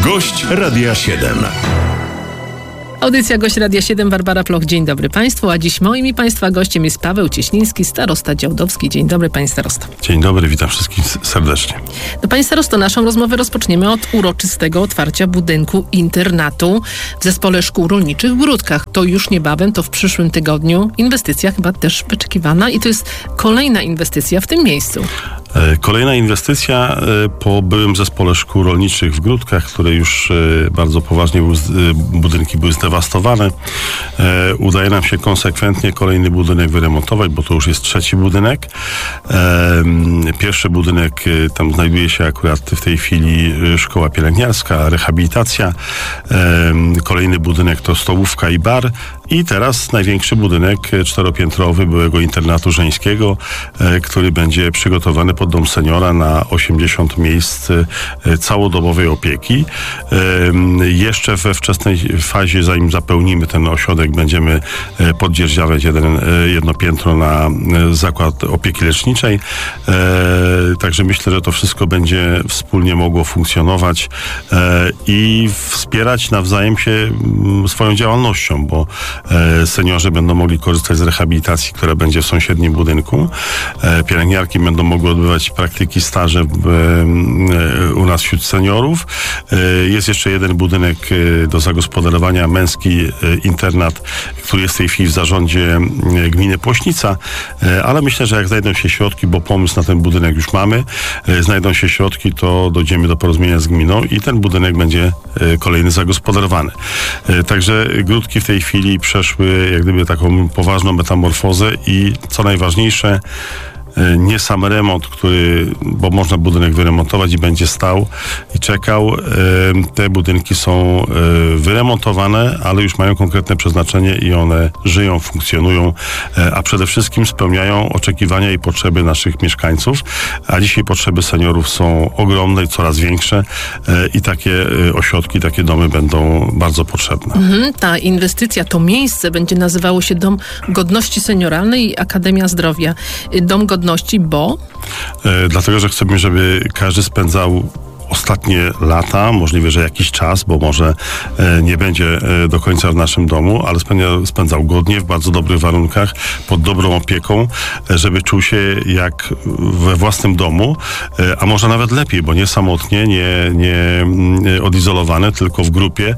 Gość Radia 7. Audycja Gość Radia 7, Barbara Ploch. Dzień dobry Państwu, a dziś moim i Państwa gościem jest Paweł Cieśliński, starosta działdowski. Dzień dobry, Panie starosto. Dzień dobry, witam wszystkich serdecznie. No, Panie starosto, naszą rozmowę rozpoczniemy od uroczystego otwarcia budynku internatu w Zespole Szkół Rolniczych w Gródkach. To już niebawem, to w przyszłym tygodniu. Inwestycja chyba też wyczekiwana i to jest kolejna inwestycja w tym miejscu. Kolejna inwestycja po byłym Zespole Szkół Rolniczych w Gródkach, które już bardzo poważnie budynki były zdewastowane. Udaje nam się konsekwentnie kolejny budynek wyremontować, bo to już jest trzeci budynek. Pierwszy budynek, tam znajduje się akurat w tej chwili szkoła pielęgniarska, rehabilitacja. Kolejny budynek to stołówka i bar. I teraz największy budynek czteropiętrowy byłego internatu żeńskiego, który będzie przygotowany pod dom seniora na 80 miejsc całodobowej opieki. Jeszcze we wczesnej fazie, zanim zapełnimy ten ośrodek, będziemy poddzierżawiać jedno piętro na zakład opieki leczniczej. Także myślę, że to wszystko będzie wspólnie mogło funkcjonować i wspierać nawzajem się swoją działalnością, bo seniorzy będą mogli korzystać z rehabilitacji, która będzie w sąsiednim budynku. Pielęgniarki będą mogły odbywać praktyki, staże u nas wśród seniorów. Jest jeszcze jeden budynek do zagospodarowania, męski internat, który jest w tej chwili w zarządzie gminy Płośnica, ale myślę, że jak znajdą się środki, bo pomysł na ten budynek już mamy, znajdą się środki, to dojdziemy do porozumienia z gminą i ten budynek będzie kolejny zagospodarowany. Także Gródki w tej chwili przeszły jak gdyby taką poważną metamorfozę i co najważniejsze, nie sam remont, bo można budynek wyremontować i będzie stał i czekał. Te budynki są wyremontowane, ale już mają konkretne przeznaczenie i one żyją, funkcjonują, a przede wszystkim spełniają oczekiwania i potrzeby naszych mieszkańców, a dzisiaj potrzeby seniorów są ogromne i coraz większe i takie ośrodki, takie domy będą bardzo potrzebne. Ta inwestycja, to miejsce będzie nazywało się Dom Godności Senioralnej i Akademia Zdrowia. Dom Godności, bo? Dlatego, że chcemy, żeby każdy spędzał ostatnie lata, możliwe, że jakiś czas, bo może nie będzie do końca w naszym domu, ale spędzał godnie, w bardzo dobrych warunkach, pod dobrą opieką, żeby czuł się jak we własnym domu, a może nawet lepiej, bo nie samotnie, nie odizolowany, tylko w grupie,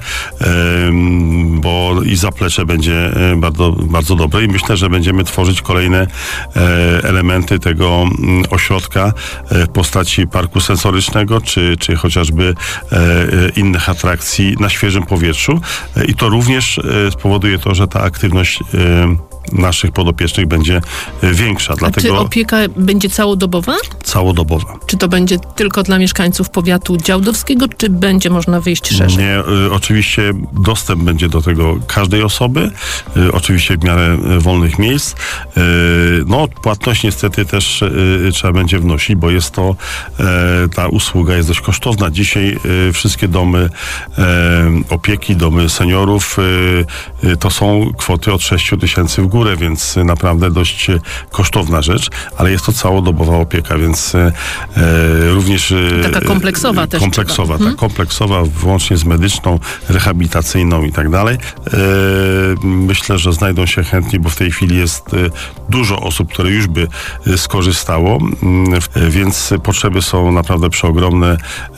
bo i zaplecze będzie bardzo, bardzo dobre i myślę, że będziemy tworzyć kolejne elementy tego ośrodka w postaci parku sensorycznego, czy chociażby innych atrakcji na świeżym powietrzu. I to również spowoduje to, że ta aktywność naszych podopiecznych będzie większa. Dlatego... Czy opieka będzie całodobowa? Całodobowa. Czy to będzie tylko dla mieszkańców powiatu działdowskiego, czy będzie można wyjść szerzej? Nie, oczywiście dostęp będzie do tego każdej osoby, oczywiście w miarę wolnych miejsc. No, płatność niestety też trzeba będzie wnosić, bo jest to, ta usługa jest dość kosztowna. Dzisiaj wszystkie domy opieki, domy seniorów, to są kwoty od 6 000 w górę, więc naprawdę dość kosztowna rzecz, ale jest to całodobowa opieka, więc również... Taka kompleksowa też. Kompleksowa, tak, kompleksowa, włącznie z medyczną, rehabilitacyjną i tak dalej. Myślę, że znajdą się chętni, bo w tej chwili jest dużo osób, które już by skorzystało, więc potrzeby są naprawdę przeogromne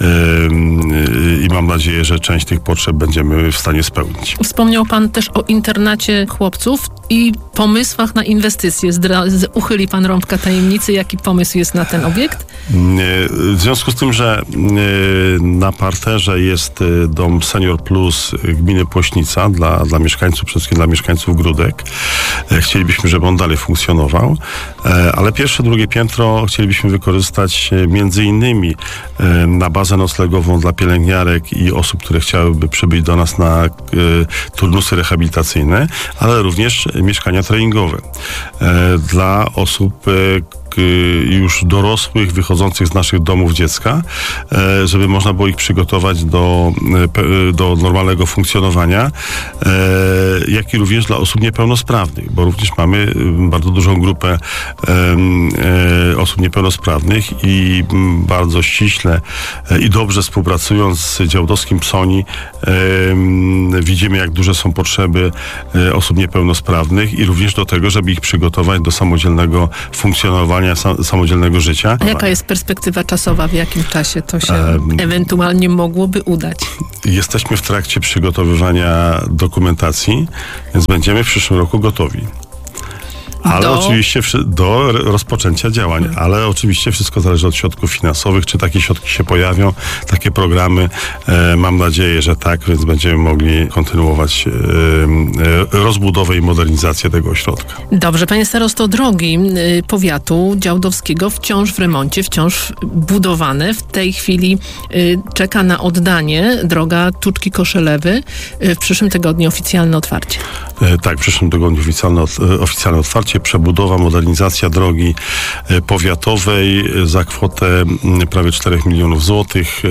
i mam nadzieję, że część tych potrzeb będziemy w stanie spełnić. Wspomniał Pan też o internacie chłopców i pomysłach na inwestycje. Uchyli Pan rąbka tajemnicy, jaki pomysł jest na ten obiekt? W związku z tym, że na parterze jest dom Senior Plus gminy Płośnica dla mieszkańców, przede wszystkim dla mieszkańców Gródek. Chcielibyśmy, żeby on dalej funkcjonował, ale pierwsze, drugie piętro chcielibyśmy wykorzystać między innymi na bazę noclegową dla pielęgniarek i osób, które chciałyby przybyć do nas na turnusy rehabilitacyjne, ale również mieszkania treningowe dla osób, już dorosłych, wychodzących z naszych domów dziecka, żeby można było ich przygotować do normalnego funkcjonowania, jak i również dla osób niepełnosprawnych, bo również mamy bardzo dużą grupę osób niepełnosprawnych i bardzo ściśle i dobrze współpracując z działdowskim PSONI widzimy, jak duże są potrzeby osób niepełnosprawnych i również do tego, żeby ich przygotować do samodzielnego funkcjonowania, samodzielnego życia. A jaka jest perspektywa czasowa? W jakim czasie to się ewentualnie mogłoby udać? Jesteśmy w trakcie przygotowywania dokumentacji, więc będziemy w przyszłym roku gotowi. Ale oczywiście do rozpoczęcia działań, ale oczywiście wszystko zależy od środków finansowych, czy takie środki się pojawią, takie programy. Mam nadzieję, że tak, więc będziemy mogli kontynuować rozbudowę i modernizację tego ośrodka. Dobrze, panie starosto, drogi powiatu działdowskiego wciąż w remoncie, wciąż budowane. W tej chwili czeka na oddanie droga Tuczki-Koszelewy. W przyszłym tygodniu oficjalne otwarcie. Tak, w przyszłym tygodniu oficjalne otwarcie. Przebudowa, modernizacja drogi powiatowej za kwotę prawie 4 milionów złotych,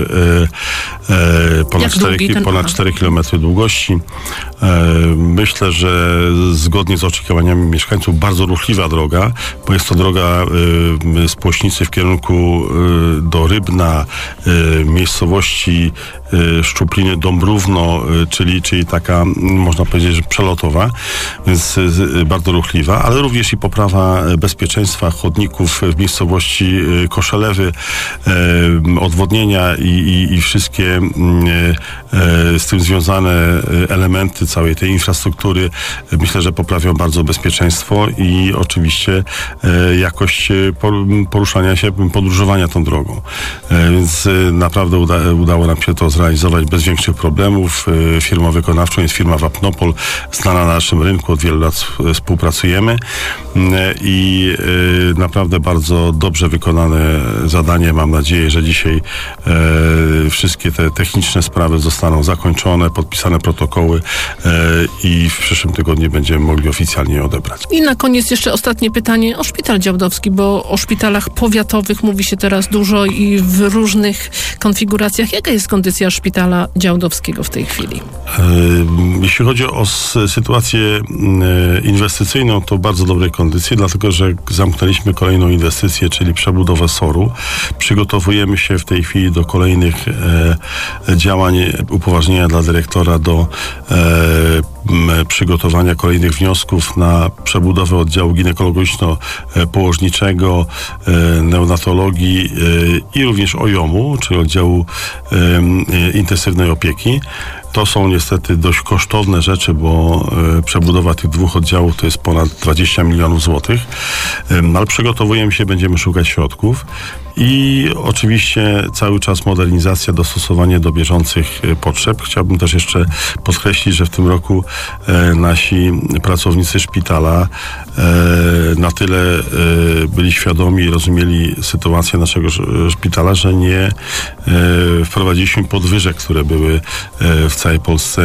ponad 4 km długości. Myślę, że zgodnie z oczekiwaniami mieszkańców bardzo ruchliwa droga, bo jest to droga z Płośnicy w kierunku do Rybna, miejscowości Szczupliny, Dąbrówno, czyli taka, można powiedzieć, że przelotowa, więc bardzo ruchliwa, ale również i poprawa bezpieczeństwa chodników w miejscowości Koszelewy, odwodnienia i wszystkie z tym związane elementy całej tej infrastruktury, myślę, że poprawią bardzo bezpieczeństwo i oczywiście jakość poruszania się, podróżowania tą drogą. Więc naprawdę udało nam się to zrealizować bez większych problemów. Firmą wykonawczą jest firma Wapnopol, znana na naszym rynku, od wielu lat współpracujemy i naprawdę bardzo dobrze wykonane zadanie. Mam nadzieję, że dzisiaj wszystkie te techniczne sprawy zostaną zakończone, podpisane protokoły i w przyszłym tygodniu będziemy mogli oficjalnie je odebrać. I na koniec jeszcze ostatnie pytanie o szpital działdowski, bo o szpitalach powiatowych mówi się teraz dużo i w różnych konfiguracjach. Jaka jest kondycja szpitala działdowskiego w tej chwili? Jeśli chodzi o sytuację inwestycyjną, to bardzo dobrej kondycji, dlatego że zamknęliśmy kolejną inwestycję, czyli przebudowę SOR-u. Przygotowujemy się w tej chwili do kolejnych działań, upoważnienia dla dyrektora do przygotowania kolejnych wniosków na przebudowę oddziału ginekologiczno-położniczego, neonatologii i również OJOM-u, czyli oddziału intensywnej opieki. To są niestety dość kosztowne rzeczy, bo przebudowa tych dwóch oddziałów to jest ponad 20 milionów złotych, ale przygotowujemy się, będziemy szukać środków i oczywiście cały czas modernizacja, dostosowanie do bieżących potrzeb. Chciałbym też jeszcze podkreślić, że w tym roku nasi pracownicy szpitala na tyle byli świadomi i rozumieli sytuację naszego szpitala, że nie wprowadziliśmy podwyżek, które były w całej Polsce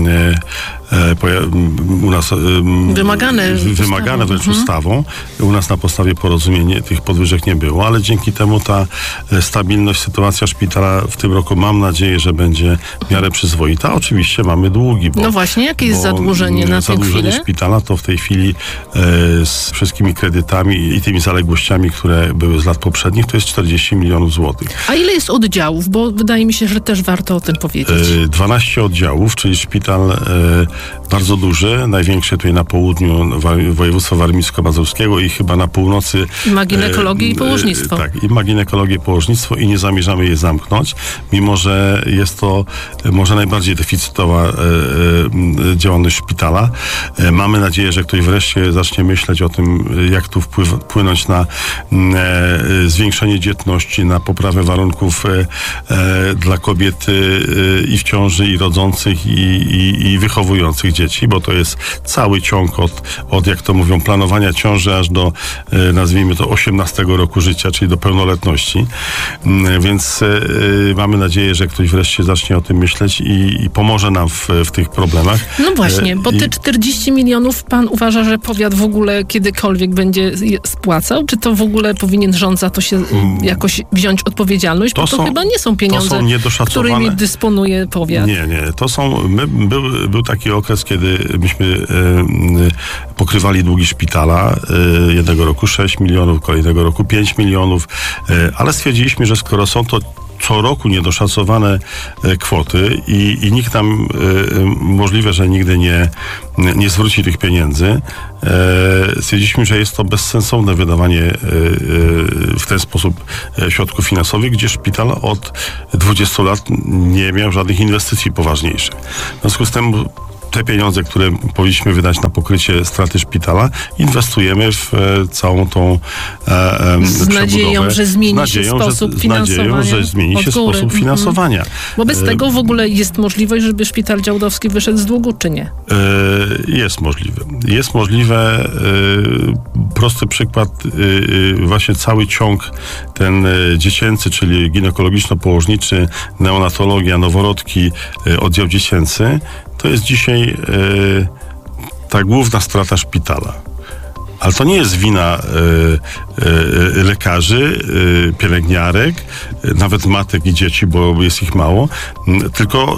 u nas wymagane wręcz ustawą. U nas na podstawie porozumienia tych podwyżek nie było, ale dzięki temu ta stabilność, sytuacja szpitala w tym roku, mam nadzieję, że będzie w miarę przyzwoita. Oczywiście mamy długi. No właśnie, jakie jest zadłużenie na tę chwilę? Zadłużenie szpitala to w tej chwili z wszystkimi kredytami i tymi zaległościami, które były z lat poprzednich, to jest 40 milionów złotych. A ile jest oddziałów? Bo wydaje mi się, że też warto o tym powiedzieć. 12 oddziałów, czyli szpital bardzo duży, największy tutaj na południu województwa warmińsko-mazurskiego i chyba na północy. I ma ginekologię i położnictwo. Tak, i ma ginekologię i położnictwo i nie zamierzamy je zamknąć, mimo że jest to może najbardziej deficytowa działalność szpitala. Mamy nadzieję, że ktoś wreszcie zacznie myśleć o tym, jak tu wpłynąć na zwiększenie dzietności, na poprawę warunków dla kobiet i w ciąży, i rodzących, i wychowujących. urodzających dzieci, bo to jest cały ciąg od jak to mówią, planowania ciąży aż do, nazwijmy to, 18 roku życia, czyli do pełnoletności. Więc mamy nadzieję, że ktoś wreszcie zacznie o tym myśleć i pomoże nam w tych problemach. No właśnie, bo te 40 milionów pan uważa, że powiat w ogóle kiedykolwiek będzie spłacał? Czy to w ogóle powinien rząd za to się jakoś wziąć odpowiedzialność? Bo to chyba nie są pieniądze, którymi dysponuje powiat. Nie. To są... Był taki okres, kiedy myśmy pokrywali długi szpitala. Jednego roku 6 milionów, kolejnego roku 5 milionów, ale stwierdziliśmy, że skoro są to co roku niedoszacowane kwoty i nikt nam możliwe, że nigdy nie zwróci tych pieniędzy, stwierdziliśmy, że jest to bezsensowne wydawanie w ten sposób środków finansowych, gdzie szpital od 20 lat nie miał żadnych inwestycji poważniejszych. W związku z tym te pieniądze, które powinniśmy wydać na pokrycie straty szpitala, inwestujemy w całą tą przebudowę. Z nadzieją, że zmieni się sposób finansowania. że zmieni się sposób finansowania. Bo bez tego w ogóle jest możliwość, żeby szpital działdowski wyszedł z długu, czy nie? Jest możliwe. Jest możliwe. Prosty przykład, właśnie cały ciąg ten dziecięcy, czyli ginekologiczno-położniczy, neonatologia, noworodki, oddział dziecięcy, to jest dzisiaj ta główna strata szpitala. Ale to nie jest wina lekarzy, pielęgniarek, nawet matek i dzieci, bo jest ich mało, tylko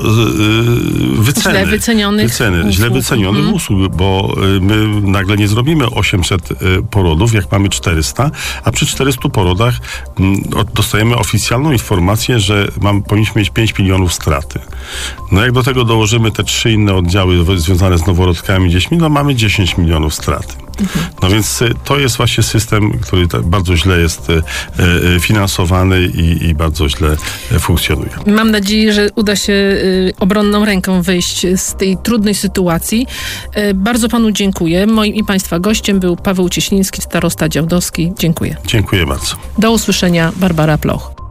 źle wycenionych usług, bo my nagle nie zrobimy 800 porodów, jak mamy 400, a przy 400 porodach dostajemy oficjalną informację, że powinniśmy mieć 5 milionów straty. No jak do tego dołożymy te 3 inne oddziały związane z noworodkami, dziećmi, no mamy 10 milionów straty. No więc to jest właśnie system, który bardzo źle jest finansowany i bardzo źle funkcjonuje. Mam nadzieję, że uda się obronną ręką wyjść z tej trudnej sytuacji. Bardzo panu dziękuję. Moim i państwa gościem był Paweł Cieśliński, starosta działdowski. Dziękuję. Dziękuję bardzo. Do usłyszenia. Barbara Ploch.